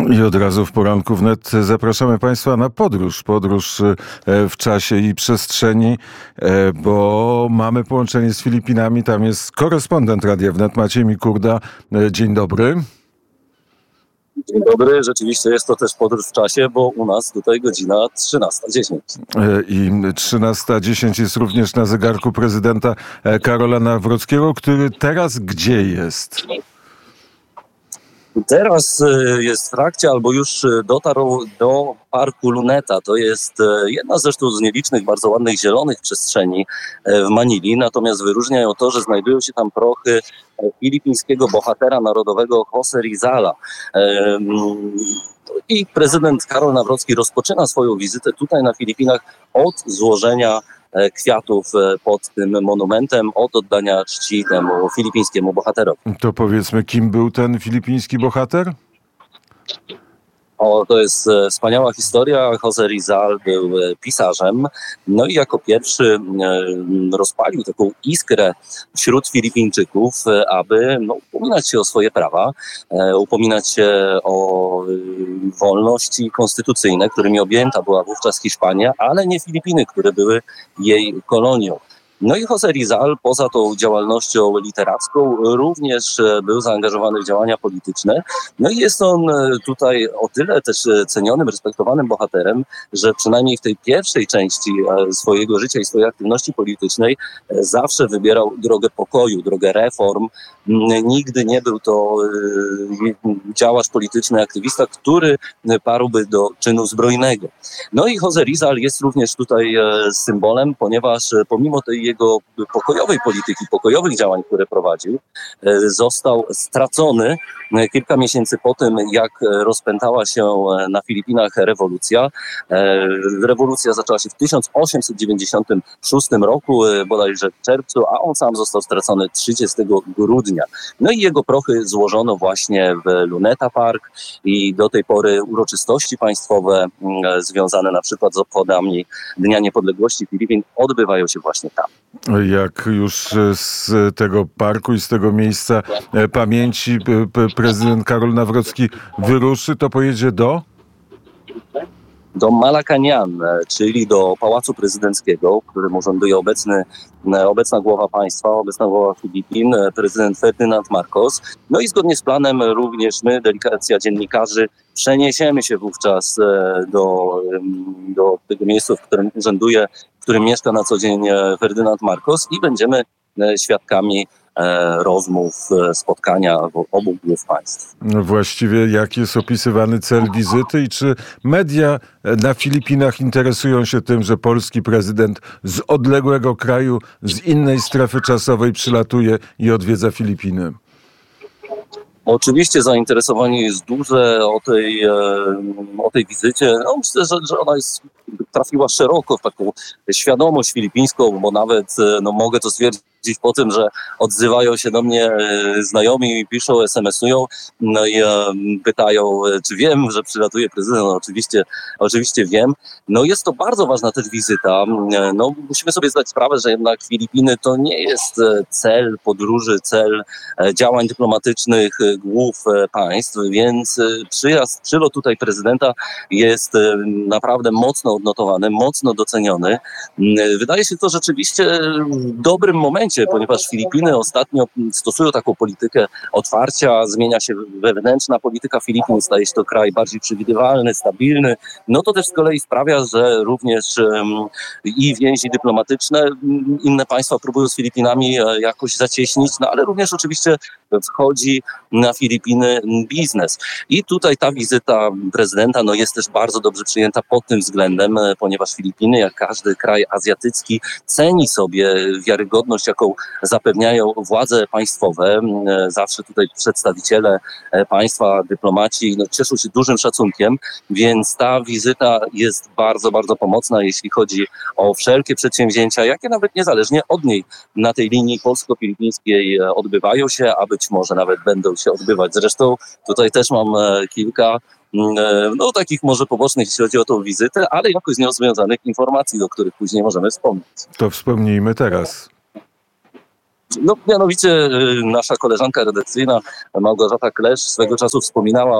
I od razu w poranku wnet zapraszamy Państwa na podróż w czasie i przestrzeni, bo mamy połączenie z Filipinami. Tam jest korespondent Radia Wnet Maciej Mikurda. Dzień dobry. Dzień dobry, rzeczywiście jest to też podróż w czasie, bo u nas tutaj godzina 13:10. I 13:10 jest również na zegarku prezydenta Karola Nawrockiego, który teraz gdzie jest? Teraz jest w trakcie albo już dotarł do parku Luneta. To jest jedna zresztą z nielicznych, bardzo ładnych, zielonych przestrzeni w Manili. Natomiast wyróżnia ją to, że znajdują się tam prochy filipińskiego bohatera narodowego Jose Rizala. I prezydent Karol Nawrocki rozpoczyna swoją wizytę tutaj na Filipinach od złożenia kwiatów pod tym monumentem, od oddania czci temu filipińskiemu bohaterowi. To powiedzmy, kim był ten filipiński bohater? To jest wspaniała historia. Jose Rizal był pisarzem, no i jako pierwszy rozpalił taką iskrę wśród Filipińczyków, aby upominać się o swoje prawa, upominać się o wolności konstytucyjne, którymi objęta była wówczas Hiszpania, ale nie Filipiny, które były jej kolonią. No i Jose Rizal poza tą działalnością literacką również był zaangażowany w działania polityczne. No i jest on tutaj o tyle też cenionym, respektowanym bohaterem, że przynajmniej w tej pierwszej części swojego życia i swojej aktywności politycznej zawsze wybierał drogę pokoju, drogę reform. Nigdy nie był to działacz polityczny, aktywista, który parłby do czynu zbrojnego. No i Jose Rizal jest również tutaj symbolem, ponieważ pomimo tej jego pokojowej polityki, pokojowych działań, które prowadził, został stracony kilka miesięcy po tym, jak rozpętała się na Filipinach rewolucja. Rewolucja zaczęła się w 1896 roku, bodajże w czerwcu, a on sam został stracony 30 grudnia. No i jego prochy złożono właśnie w Luneta Park i do tej pory uroczystości państwowe związane na przykład z obchodami Dnia Niepodległości Filipin odbywają się właśnie tam. Jak już z tego parku i z tego miejsca pamięci prezydent Karol Nawrocki wyruszy, to pojedzie do Malacañang, czyli do Pałacu Prezydenckiego, w którym urzęduje obecna głowa państwa, obecna głowa Filipin, prezydent Ferdynand Marcos. No i zgodnie z planem również my, delegacja dziennikarzy, przeniesiemy się wówczas do tego miejsca, w którym urzęduje, w którym mieszka na co dzień Ferdynand Marcos i będziemy świadkami rozmów, spotkania obu głów państw. Właściwie jak jest opisywany cel wizyty i czy media na Filipinach interesują się tym, że polski prezydent z odległego kraju, z innej strefy czasowej przylatuje i odwiedza Filipiny? Oczywiście zainteresowanie jest duże o tej wizycie. No, myślę, że ona trafiła szeroko w taką świadomość filipińską, bo nawet mogę to stwierdzić po tym, że odzywają się do mnie znajomi, piszą, SMS-ują, no i pytają, czy wiem, że przylatuje prezydent. No, oczywiście wiem. No jest to bardzo ważna też wizyta. No, musimy sobie zdać sprawę, że jednak Filipiny to nie jest cel podróży, cel działań dyplomatycznych głów państw, więc przylot tutaj prezydenta jest naprawdę mocno odnotowany, mocno doceniony. Wydaje się to rzeczywiście w dobrym momencie, ponieważ Filipiny ostatnio stosują taką politykę otwarcia, zmienia się wewnętrzna polityka Filipin, staje się to kraj bardziej przewidywalny, stabilny. No to też z kolei sprawia, że również i więzi dyplomatyczne inne państwa próbują z Filipinami jakoś zacieśnić, no ale również oczywiście wchodzi na Filipiny biznes. I tutaj ta wizyta prezydenta jest też bardzo dobrze przyjęta pod tym względem, ponieważ Filipiny, jak każdy kraj azjatycki, ceni sobie wiarygodność, jaką zapewniają władze państwowe. Zawsze tutaj przedstawiciele państwa, dyplomaci cieszą się dużym szacunkiem, więc ta wizyta jest bardzo, bardzo pomocna, jeśli chodzi o wszelkie przedsięwzięcia, jakie nawet niezależnie od niej na tej linii polsko-filipińskiej odbywają się, a być może nawet będą się odbywać. Zresztą tutaj też mam kilka takich może pobocznych, jeśli chodzi o tą wizytę, ale jakoś z nią związanych informacji, do których później możemy wspomnieć. To wspomnijmy teraz. No, mianowicie nasza koleżanka redakcyjna Małgorzata Klesz swego czasu wspominała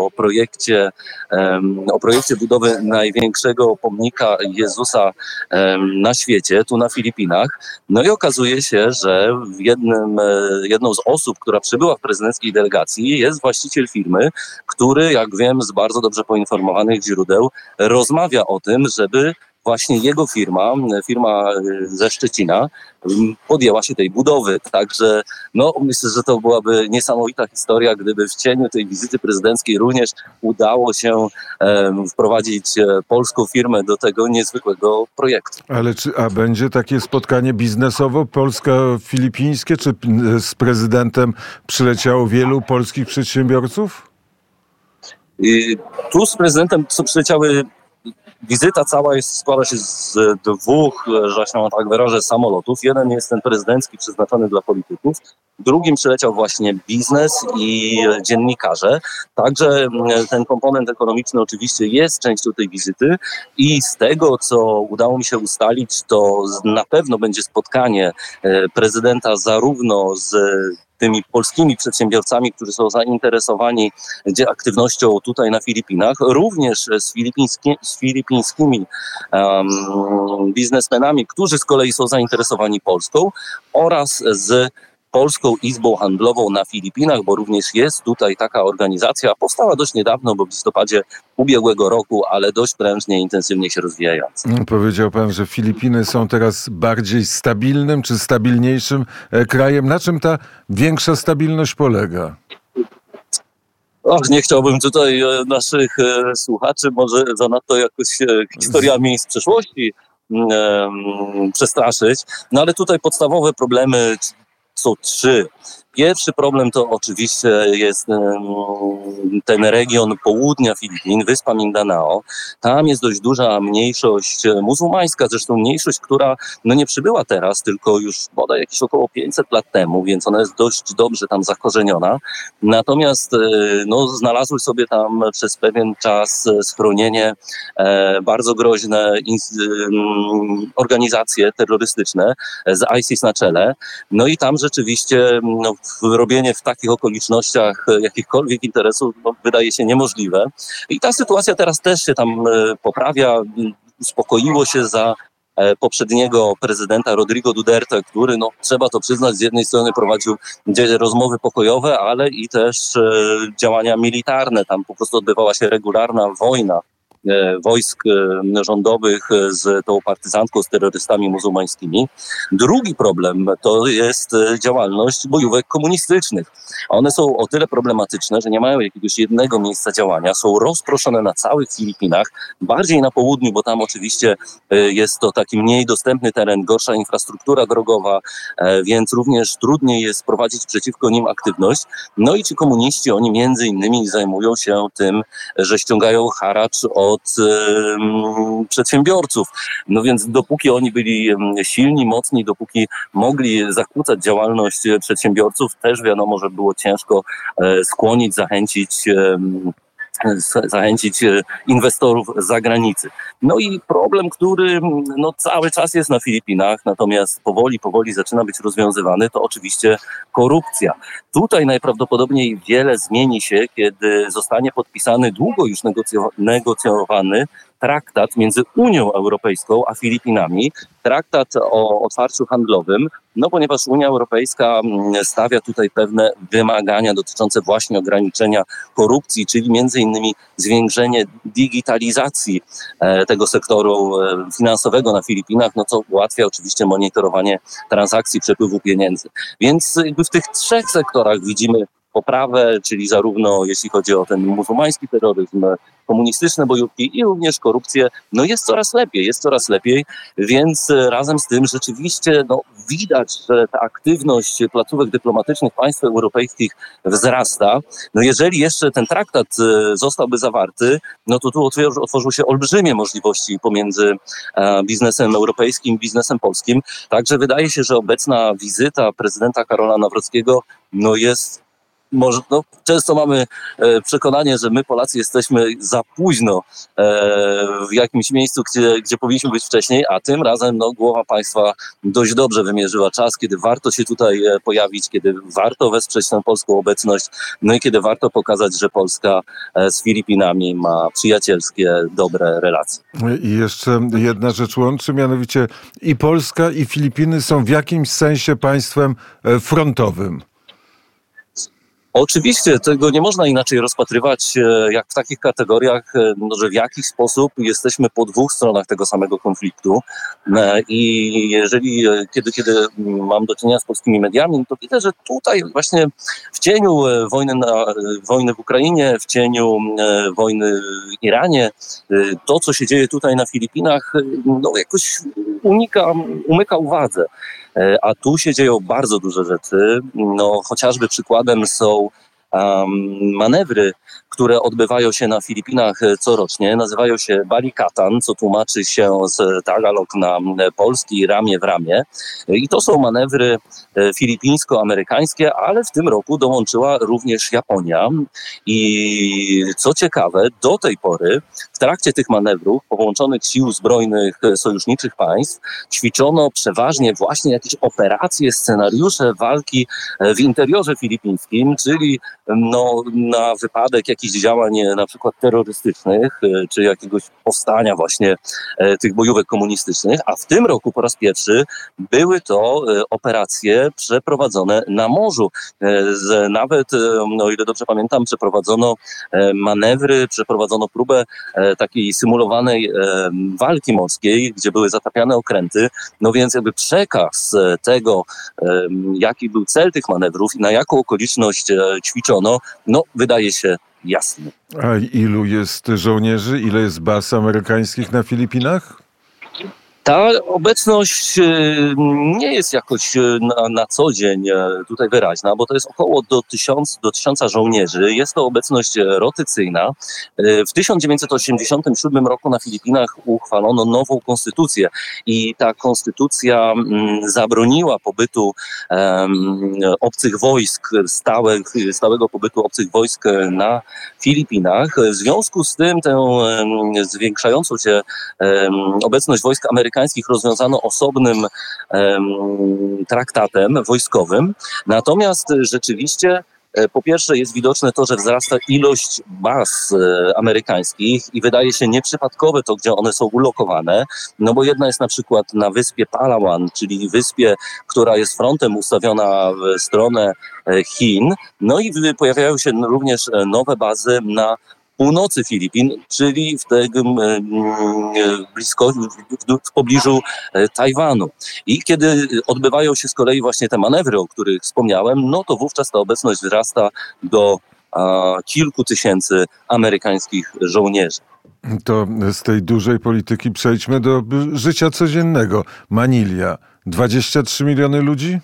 o projekcie budowy największego pomnika Jezusa na świecie, tu na Filipinach. No i okazuje się, że jedną z osób, która przybyła w prezydenckiej delegacji, jest właściciel firmy, który, jak wiem z bardzo dobrze poinformowanych źródeł, rozmawia o tym, żeby właśnie jego firma ze Szczecina, podjęła się tej budowy. Także no, myślę, że to byłaby niesamowita historia, gdyby w cieniu tej wizyty prezydenckiej również udało się wprowadzić polską firmę do tego niezwykłego projektu. Ale a będzie takie spotkanie biznesowo polsko-filipińskie? Czy z prezydentem przyleciało wielu polskich przedsiębiorców? Tu z prezydentem przyleciały. Wizyta cała składa się z dwóch, że się tak wyrażę, samolotów. Jeden jest ten prezydencki przeznaczony dla polityków, drugim przyleciał właśnie biznes i dziennikarze. Także ten komponent ekonomiczny oczywiście jest częścią tej wizyty i z tego, co udało mi się ustalić, to na pewno będzie spotkanie prezydenta zarówno z tymi polskimi przedsiębiorcami, którzy są zainteresowani aktywnością tutaj na Filipinach, również z filipińskimi biznesmenami, którzy z kolei są zainteresowani Polską, oraz z Polską Izbą Handlową na Filipinach, bo również jest tutaj taka organizacja, powstała dość niedawno, bo w listopadzie ubiegłego roku, ale dość prężnie i intensywnie się rozwijająca. Powiedział pan, że Filipiny są teraz bardziej stabilnym czy stabilniejszym krajem. Na czym ta większa stabilność polega? Nie chciałbym tutaj naszych słuchaczy może zanadto jakoś historiami z przeszłości przestraszyć, no ale tutaj podstawowe problemy są trzy. Pierwszy problem to oczywiście jest ten region południa Filipin, wyspa Mindanao. Tam jest dość duża mniejszość muzułmańska, zresztą mniejszość, która nie przybyła teraz, tylko już bodaj jakieś około 500 lat temu, więc ona jest dość dobrze tam zakorzeniona. Natomiast znalazły sobie tam przez pewien czas schronienie bardzo groźne organizacje terrorystyczne z ISIS na czele. No i tam rzeczywiście robienie w takich okolicznościach jakichkolwiek interesów wydaje się niemożliwe. I ta sytuacja teraz też się tam poprawia. Uspokoiło się za poprzedniego prezydenta Rodrigo Duterte, który, trzeba to przyznać, z jednej strony prowadził rozmowy pokojowe, ale i też działania militarne. Tam po prostu odbywała się regularna wojna wojsk rządowych z tą partyzantką, z terrorystami muzułmańskimi. Drugi problem to jest działalność bojówek komunistycznych. One są o tyle problematyczne, że nie mają jakiegoś jednego miejsca działania, są rozproszone na całych Filipinach, bardziej na południu, bo tam oczywiście jest to taki mniej dostępny teren, gorsza infrastruktura drogowa, więc również trudniej jest prowadzić przeciwko nim aktywność. No i ci komuniści, oni między innymi zajmują się tym, że ściągają haracz od przedsiębiorców. No więc dopóki oni byli silni, mocni, dopóki mogli zakłócać działalność przedsiębiorców, też wiadomo, że było ciężko skłonić, zachęcić inwestorów z zagranicy. No i problem, który cały czas jest na Filipinach, natomiast powoli zaczyna być rozwiązywany, to oczywiście korupcja. Tutaj najprawdopodobniej wiele zmieni się, kiedy zostanie podpisany długo już negocjowany traktat między Unią Europejską a Filipinami, traktat o otwarciu handlowym, ponieważ Unia Europejska stawia tutaj pewne wymagania dotyczące właśnie ograniczenia korupcji, czyli między innymi zwiększenie digitalizacji tego sektoru finansowego na Filipinach, co ułatwia oczywiście monitorowanie transakcji, przepływu pieniędzy. Więc jakby w tych trzech sektorach widzimy poprawę, czyli zarówno jeśli chodzi o ten muzułmański terroryzm, komunistyczne bojówki i również korupcję, jest coraz lepiej, więc razem z tym rzeczywiście widać, że ta aktywność placówek dyplomatycznych państw europejskich wzrasta. Jeżeli jeszcze ten traktat zostałby zawarty, to tu otworzą się olbrzymie możliwości pomiędzy biznesem europejskim i biznesem polskim. Także wydaje się, że obecna wizyta prezydenta Karola Nawrockiego jest może, często mamy przekonanie, że my Polacy jesteśmy za późno w jakimś miejscu, gdzie powinniśmy być wcześniej, a tym razem głowa państwa dość dobrze wymierzyła czas, kiedy warto się tutaj pojawić, kiedy warto wesprzeć tę polską obecność, i kiedy warto pokazać, że Polska z Filipinami ma przyjacielskie, dobre relacje. I jeszcze jedna rzecz łączy, mianowicie i Polska, i Filipiny są w jakimś sensie państwem frontowym. Oczywiście tego nie można inaczej rozpatrywać jak w takich kategoriach, że w jakiś sposób jesteśmy po dwóch stronach tego samego konfliktu i kiedy mam do czynienia z polskimi mediami, to widzę, że tutaj właśnie w cieniu wojny w Ukrainie, w cieniu wojny w Iranie, to co się dzieje tutaj na Filipinach jakoś umyka uwadze. A tu się dzieją bardzo duże rzeczy. Chociażby przykładem są manewry, które odbywają się na Filipinach corocznie. Nazywają się Balikatan, co tłumaczy się z Tagalog na polski ramię w ramię. I to są manewry filipińsko-amerykańskie, ale w tym roku dołączyła również Japonia. I co ciekawe, do tej pory w trakcie tych manewrów połączonych sił zbrojnych sojuszniczych państw ćwiczono przeważnie właśnie jakieś operacje, scenariusze walki w interiorze filipińskim, czyli na wypadek jakichś działań na przykład terrorystycznych, czy jakiegoś powstania właśnie tych bojówek komunistycznych, a w tym roku po raz pierwszy były to operacje przeprowadzone na morzu. Nawet, o ile dobrze pamiętam, przeprowadzono próbę takiej symulowanej walki morskiej, gdzie były zatapiane okręty, więc jakby przekaz tego, jaki był cel tych manewrów i na jaką okoliczność ćwiczono, wydaje się jasny. A ilu jest żołnierzy? Ile jest baz amerykańskich na Filipinach? Ta obecność nie jest jakoś na co dzień tutaj wyraźna, bo to jest około do 1000 żołnierzy. Jest to obecność rotacyjna. W 1987 roku na Filipinach uchwalono nową konstytucję i ta konstytucja zabroniła pobytu obcych wojsk, stałego pobytu obcych wojsk na Filipinach. W związku z tym tę zwiększającą się obecność wojsk amerykańskich rozwiązano osobnym traktatem wojskowym. Natomiast rzeczywiście po pierwsze jest widoczne to, że wzrasta ilość baz amerykańskich i wydaje się nieprzypadkowe to, gdzie one są ulokowane, bo jedna jest na przykład na wyspie Palawan, czyli wyspie, która jest frontem ustawiona w stronę Chin. I pojawiają się również nowe bazy na północy Filipin, czyli w pobliżu Tajwanu. I kiedy odbywają się z kolei właśnie te manewry, o których wspomniałem, to wówczas ta obecność wzrasta do kilku tysięcy amerykańskich żołnierzy. To z tej dużej polityki przejdźmy do życia codziennego. Manila, 23 miliony ludzi?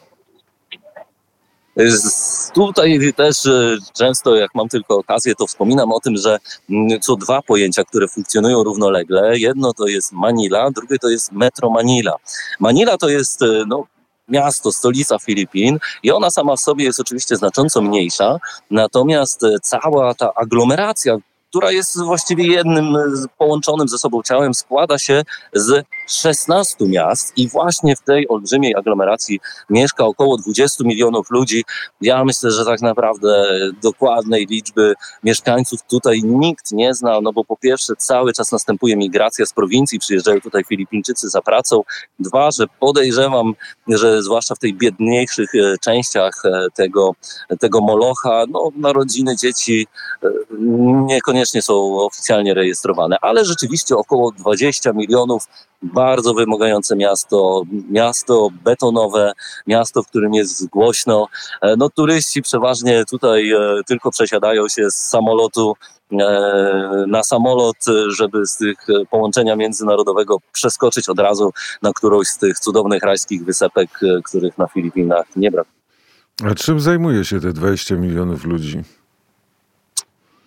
Tutaj też często, jak mam tylko okazję, to wspominam o tym, że są dwa pojęcia, które funkcjonują równolegle. Jedno to jest Manila, drugie to jest Metro Manila. Manila to jest miasto, stolica Filipin i ona sama w sobie jest oczywiście znacząco mniejsza, natomiast cała ta aglomeracja, która jest właściwie jednym połączonym ze sobą ciałem, składa się z 16 miast i właśnie w tej olbrzymiej aglomeracji mieszka około 20 milionów ludzi. Ja myślę, że tak naprawdę dokładnej liczby mieszkańców tutaj nikt nie zna, bo po pierwsze cały czas następuje migracja z prowincji, przyjeżdżają tutaj Filipińczycy za pracą. Dwa, że podejrzewam, że zwłaszcza w tej biedniejszych częściach tego Molocha, narodziny dzieci niekoniecznie są oficjalnie rejestrowane, ale rzeczywiście około 20 milionów, bardzo wymagające miasto betonowe, miasto, w którym jest głośno. Turyści przeważnie tutaj tylko przesiadają się z samolotu na samolot, żeby z tych połączenia międzynarodowego przeskoczyć od razu na którąś z tych cudownych rajskich wysepek, których na Filipinach nie brakuje. A czym zajmuje się te 20 milionów ludzi?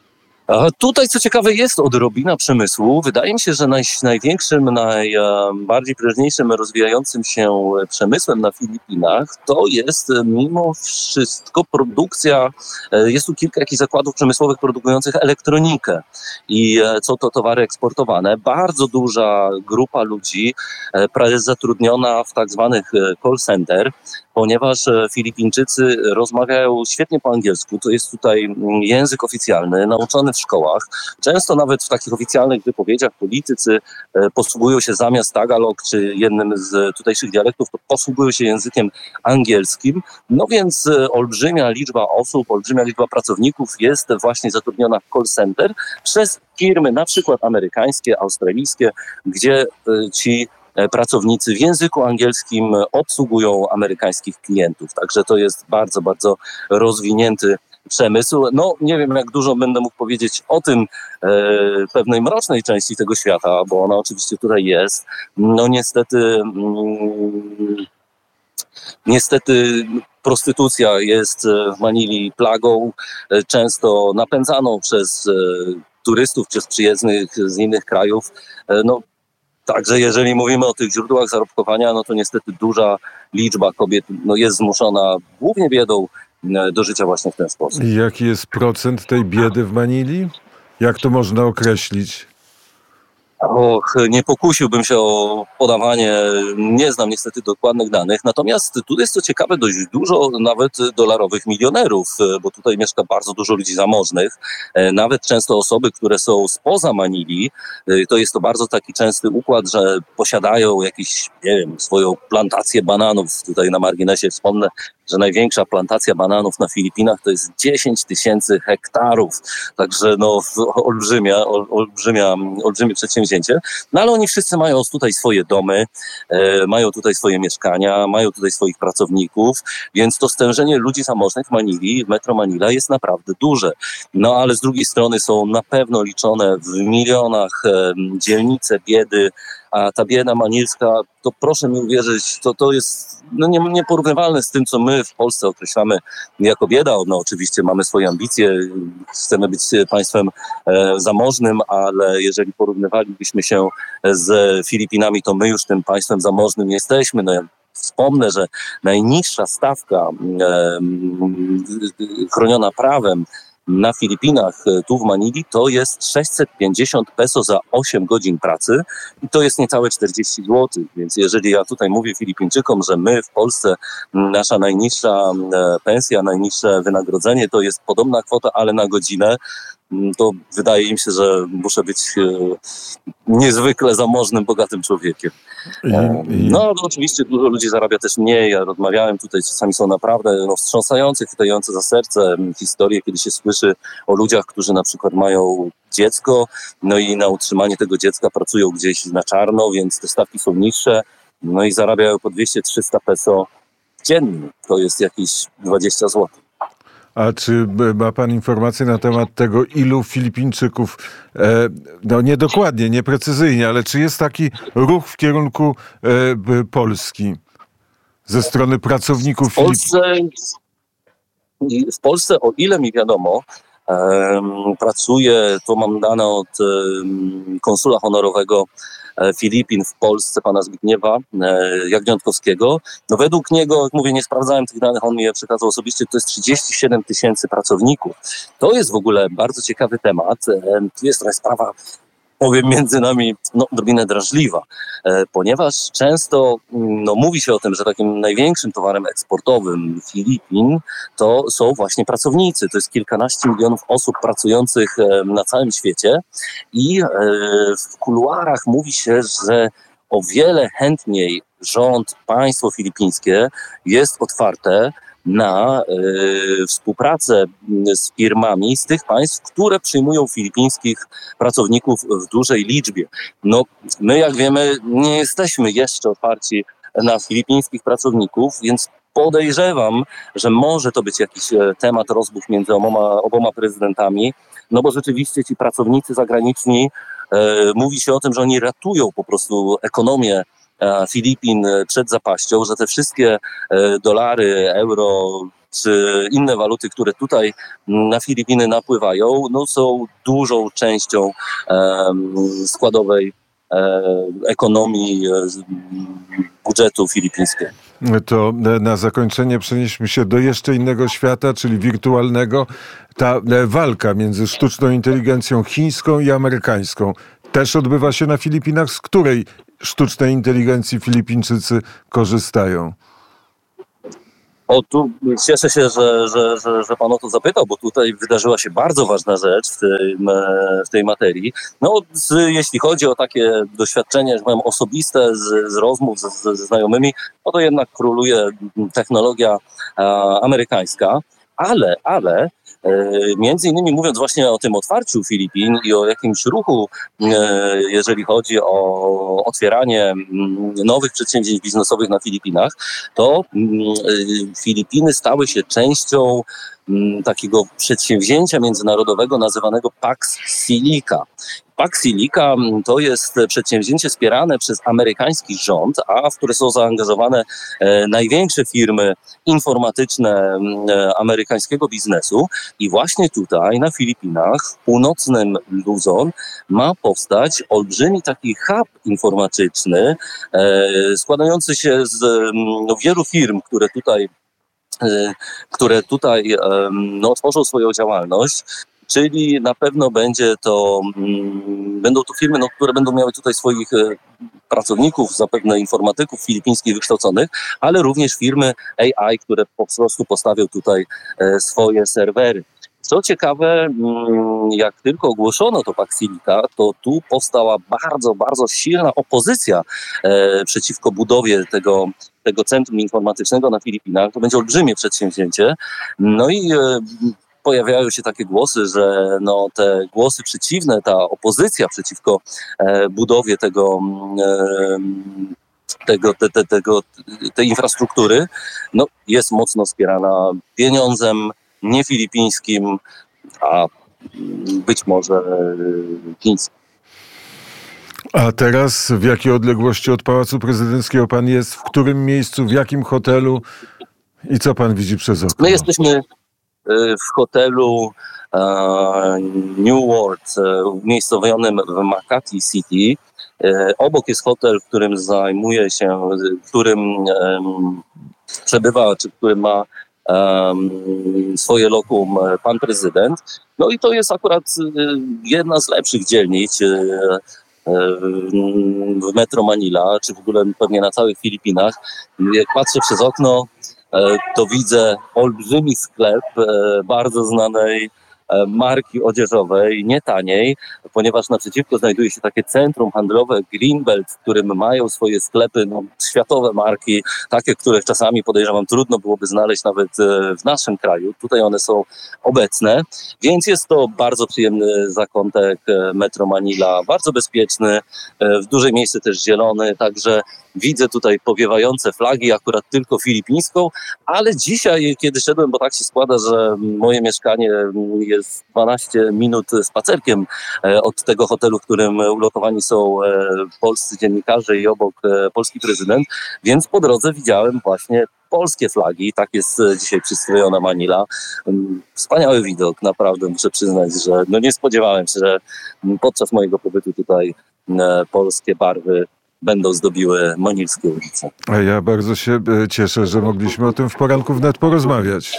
A tutaj, co ciekawe, jest odrobina przemysłu. Wydaje mi się, że największym, najbardziej prężniejszym, rozwijającym się przemysłem na Filipinach to jest mimo wszystko produkcja. Jest tu kilka jakichś zakładów przemysłowych produkujących elektronikę i są to towary eksportowane. Bardzo duża grupa ludzi jest zatrudniona w tak zwanych call center, ponieważ Filipińczycy rozmawiają świetnie po angielsku. To jest tutaj język oficjalny, nauczony w szkołach. Często nawet w takich oficjalnych wypowiedziach politycy posługują się zamiast Tagalog czy jednym z tutejszych dialektów, to posługują się językiem angielskim. No więc olbrzymia liczba osób, olbrzymia liczba pracowników jest właśnie zatrudniona w call center przez firmy na przykład amerykańskie, australijskie, gdzie ci pracownicy w języku angielskim obsługują amerykańskich klientów. Także to jest bardzo, bardzo rozwinięty przemysł. No nie wiem, jak dużo będę mógł powiedzieć o tym pewnej mrocznej części tego świata, bo ona oczywiście tutaj jest. No niestety prostytucja jest w Manili plagą, często napędzaną przez turystów, przez przyjezdnych z innych krajów. No, także jeżeli mówimy o tych źródłach zarobkowania, no to niestety duża liczba kobiet jest zmuszona głównie biedą do życia właśnie w ten sposób. I jaki jest procent tej biedy w Manili? Jak to można określić? Nie pokusiłbym się o podawanie, nie znam niestety dokładnych danych, natomiast tu jest co ciekawe dość dużo nawet dolarowych milionerów, bo tutaj mieszka bardzo dużo ludzi zamożnych, nawet często osoby, które są spoza Manili, to jest to bardzo taki częsty układ, że posiadają jakieś, nie wiem, swoją plantację bananów. Tutaj na marginesie wspomnę, że największa plantacja bananów na Filipinach to jest 10 000 hektarów. Także olbrzymie przedsięwzięcie. No ale oni wszyscy mają tutaj swoje domy, mają tutaj swoje mieszkania, mają tutaj swoich pracowników, więc to stężenie ludzi zamożnych w Manili, w Metro Manila jest naprawdę duże. No ale z drugiej strony są na pewno liczone w milionach dzielnice biedy, a ta bieda manilska, to proszę mi uwierzyć, to jest nieporównywalne z tym, co my w Polsce określamy jako bieda. No oczywiście mamy swoje ambicje, chcemy być państwem zamożnym, ale jeżeli porównywalibyśmy się z Filipinami, to my już tym państwem zamożnym jesteśmy. No, ja wspomnę, że najniższa stawka chroniona prawem na Filipinach, tu w Manili, to jest 650 peso za 8 godzin pracy i to jest niecałe 40 zł. Więc jeżeli ja tutaj mówię Filipińczykom, że my w Polsce, nasza najniższa pensja, najniższe wynagrodzenie to jest podobna kwota, ale na godzinę, to wydaje im się, że muszę być niezwykle zamożnym, bogatym człowiekiem. No ale oczywiście dużo ludzi zarabia też mniej. Ja rozmawiałem tutaj, czasami są naprawdę wstrząsające, chwytające za serce historie, kiedy się słyszy o ludziach, którzy na przykład mają dziecko, no i na utrzymanie tego dziecka pracują gdzieś na czarno, więc te stawki są niższe, no i zarabiają po 200-300 peso dziennie. To jest jakieś 20 zł. A czy ma pan informację na temat tego, ilu Filipińczyków, no niedokładnie, nieprecyzyjnie, ale czy jest taki ruch w kierunku Polski ze strony pracowników W Polsce, o ile mi wiadomo, pracuje, to mam dane od konsula honorowego Filipin w Polsce, pana Zbigniewa Jagniątkowskiego. No według niego, jak mówię, nie sprawdzałem tych danych, on mi je przekazał osobiście, to jest 37 000 pracowników. To jest w ogóle bardzo ciekawy temat. Tu jest trochę sprawa, powiem między nami, odrobinę drażliwa, ponieważ często mówi się o tym, że takim największym towarem eksportowym Filipin to są właśnie pracownicy. To jest kilkanaście milionów osób pracujących na całym świecie i w kuluarach mówi się, że o wiele chętniej państwo filipińskie jest otwarte na współpracę z firmami z tych państw, które przyjmują filipińskich pracowników w dużej liczbie. No, my, jak wiemy, nie jesteśmy jeszcze otwarci na filipińskich pracowników, więc podejrzewam, że może to być jakiś temat rozmów między oboma prezydentami, no bo rzeczywiście ci pracownicy zagraniczni, mówi się o tym, że oni ratują po prostu ekonomię Filipin przed zapaścią, że te wszystkie dolary, euro, czy inne waluty, które tutaj na Filipiny napływają, no są dużą częścią składowej ekonomii budżetu filipińskiego. To na zakończenie przenieśmy się do jeszcze innego świata, czyli wirtualnego. Ta walka między sztuczną inteligencją chińską i amerykańską też odbywa się na Filipinach. Z której sztucznej inteligencji Filipińczycy korzystają? O, tu cieszę się, że pan o to zapytał, bo tutaj wydarzyła się bardzo ważna rzecz w tej materii. No, jeśli chodzi o takie doświadczenia, że powiem, osobiste z rozmów ze znajomymi, no to jednak króluje technologia amerykańska, ale między innymi mówiąc właśnie o tym otwarciu Filipin i o jakimś ruchu, jeżeli chodzi o otwieranie nowych przedsięwzięć biznesowych na Filipinach, to Filipiny stały się częścią takiego przedsięwzięcia międzynarodowego nazywanego Pax Silica. Pax Silica to jest przedsięwzięcie wspierane przez amerykański rząd, a w które są zaangażowane największe firmy informatyczne amerykańskiego biznesu. I właśnie tutaj na Filipinach, w północnym Luzon, ma powstać olbrzymi taki hub informatyczny, składający się z wielu firm, które tutaj otworzą swoją działalność. Czyli na pewno będą to firmy, które będą miały tutaj swoich pracowników, zapewne informatyków filipińskich wykształconych, ale również firmy AI, które po prostu postawią tutaj swoje serwery. Co ciekawe, jak tylko ogłoszono to Pax Silica, to tu powstała bardzo, bardzo silna opozycja przeciwko budowie tego centrum informatycznego na Filipinach. To będzie olbrzymie przedsięwzięcie. No i pojawiają się takie głosy, że te głosy przeciwne, ta opozycja przeciwko budowie tej infrastruktury, jest mocno wspierana pieniądzem niefilipińskim, a być może chińskim. A teraz w jakiej odległości od Pałacu Prezydenckiego pan jest? W którym miejscu, w jakim hotelu i co pan widzi przez okno? My jesteśmy w hotelu New World, umiejscowionym w Makati City. Obok jest hotel, w którym przebywa, czy w którym ma swoje lokum pan prezydent. No i to jest akurat jedna z lepszych dzielnic w Metro Manila, czy w ogóle pewnie na całych Filipinach. Jak patrzę przez okno, to widzę olbrzymi sklep bardzo znanej marki odzieżowej, nie taniej, ponieważ naprzeciwko znajduje się takie centrum handlowe Greenbelt, w którym mają swoje sklepy światowe marki, takie, których czasami podejrzewam trudno byłoby znaleźć nawet w naszym kraju. Tutaj one są obecne, więc jest to bardzo przyjemny zakątek Metro Manila, bardzo bezpieczny, w dużej mierze też zielony, także widzę tutaj powiewające flagi, akurat tylko filipińską, ale dzisiaj, kiedy szedłem, bo tak się składa, że moje mieszkanie jest 12 minut spacerkiem od tego hotelu, w którym ulokowani są polscy dziennikarze i obok polski prezydent, więc po drodze widziałem właśnie polskie flagi. Tak jest dzisiaj przystrojona Manila. Wspaniały widok, naprawdę muszę przyznać, że nie spodziewałem się, że podczas mojego pobytu tutaj polskie barwy będą zdobiły manilskie ulice. A ja bardzo się cieszę, że mogliśmy o tym w poranku wnet porozmawiać.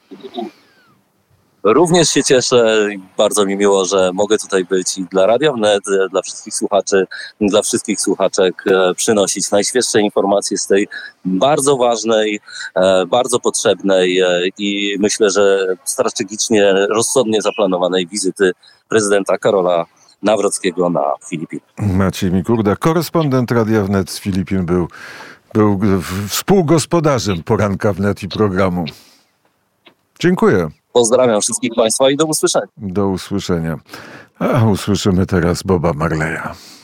Również się cieszę i bardzo mi miło, że mogę tutaj być i dla Radia Wnet, dla wszystkich słuchaczy, dla wszystkich słuchaczek przynosić najświeższe informacje z tej bardzo ważnej, bardzo potrzebnej i myślę, że strategicznie, rozsądnie zaplanowanej wizyty prezydenta Karola Nawrockiego na Filipinach. Maciej Mikurda, korespondent Radia Wnet z Filipin, był współgospodarzem poranka Wnet i programu. Dziękuję. Pozdrawiam wszystkich Państwa i do usłyszenia. Do usłyszenia. A usłyszymy teraz Boba Marleya.